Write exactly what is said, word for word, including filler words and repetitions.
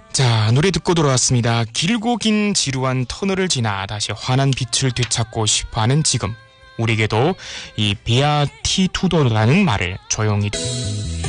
자, 노래 듣고 돌아왔습니다. 길고 긴 지루한 터널을 지나 다시 환한 빛을 되찾고 싶어하는 지금, 우리에게도 이 베아티투도라는 말을 조용히